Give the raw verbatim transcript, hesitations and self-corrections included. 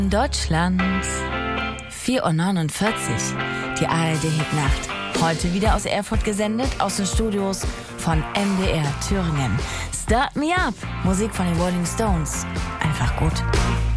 In Deutschland vier Uhr neunundvierzig, die A R D-Hitnacht. Heute wieder aus Erfurt gesendet, aus den Studios von M D R Thüringen. Start Me Up, Musik von den Rolling Stones. Einfach gut.